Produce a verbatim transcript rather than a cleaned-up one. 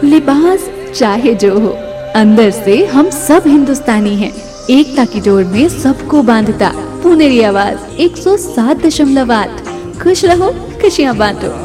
लिबास चाहे जो हो, अंदर से हम सब हिंदुस्तानी हैं। एकता की डोर में सबको बांधता पुनेरी आवाज एक सौ सात दशमलव आठ। खुश रहो, खुशियाँ बांटो।